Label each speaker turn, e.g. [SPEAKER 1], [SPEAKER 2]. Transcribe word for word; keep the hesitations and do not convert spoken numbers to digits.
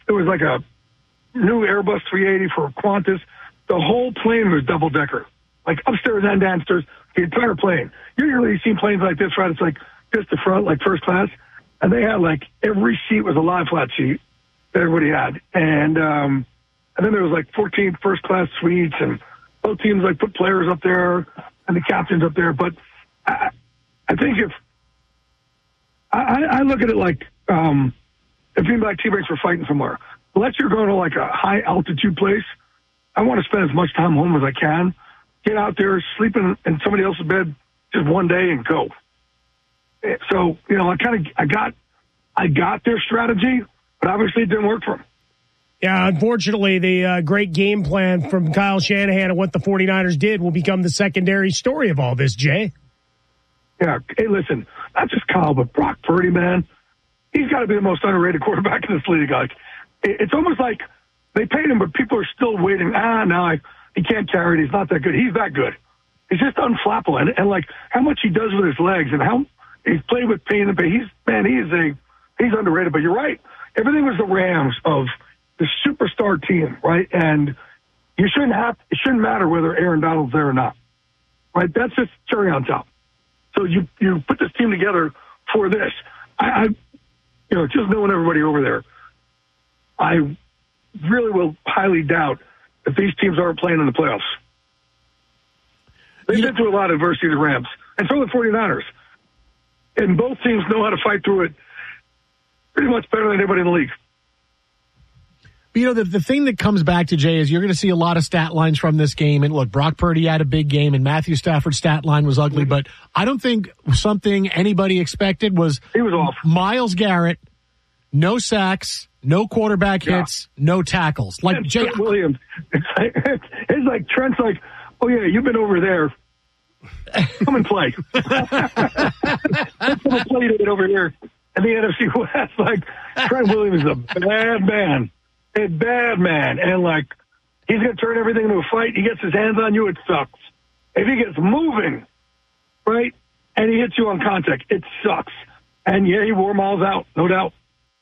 [SPEAKER 1] there was like a new Airbus three eighty for Qantas. The whole plane was double-decker, like upstairs and downstairs, the entire plane. Usually you see planes like this, right? It's like just the front, like first class. And they had like every seat was a lie flat seat that everybody had. And um, and then there was like fourteen first class suites, and both teams like put players up there and the captains up there. But I, I think if I, I look at it like um, if being black teammates were fighting somewhere, unless you're going to like a high altitude place, I want to spend as much time home as I can. Get out there, sleep in, in somebody else's bed just one day and go. So, you know, I kind of, I got, I got their strategy, but obviously it didn't work for them.
[SPEAKER 2] Yeah, unfortunately, the uh, great game plan from Kyle Shanahan and what the 49ers did will become the secondary story of all this, Jay.
[SPEAKER 1] Yeah. Hey, listen, not just Kyle, but Brock Purdy, man. He's got to be the most underrated quarterback in this league. Like, it's almost like they paid him, but people are still waiting. Ah, no, I, he can't carry it. He's not that good. He's that good. He's just unflappable. And, and like, how much he does with his legs and how he's played with pain and pain. He's, man, he is a, he's underrated. But you're right. Everything was the Rams of the superstar team, right? And you shouldn't have, it shouldn't matter whether Aaron Donald's there or not, right? That's just cherry on top. So you, you put this team together for this. I, I you know, just knowing everybody over there, I really will highly doubt if these teams aren't playing in the playoffs. They've been through a lot of adversity, the Rams, and so the 49ers. And both teams know how to fight through it pretty much better than anybody in the league.
[SPEAKER 3] You know, the, the thing that comes back to, Jay, is you're going to see a lot of stat lines from this game. And look, Brock Purdy had a big game, and Matthew Stafford's stat line was ugly. Mm-hmm. But I don't think something anybody expected was,
[SPEAKER 1] he was off.
[SPEAKER 3] Myles Garrett, no sacks, no quarterback
[SPEAKER 1] yeah.
[SPEAKER 3] hits, no tackles. Like
[SPEAKER 1] and
[SPEAKER 3] Jay
[SPEAKER 1] Trent Williams. It's like, it's like Trent's like, oh, yeah, you've been over there. Come and play. Let's come and play it over here in the N F C West. Like, Trent Williams is a bad man. A bad man. And, like, he's going to turn everything into a fight. He gets his hands on you, it sucks. If he gets moving, right, and he hits you on contact, it sucks. And, yeah, he wore Miles out, no doubt.